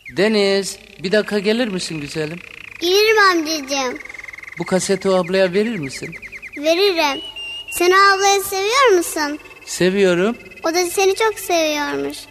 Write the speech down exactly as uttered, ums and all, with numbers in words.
Deniz, bir dakika gelir misin güzelim? Gelirim amcacığım. Bu kaseti o ablaya verir misin? Veririm. Sen o ablayı seviyor musun? Seviyorum. O da seni çok seviyormuş.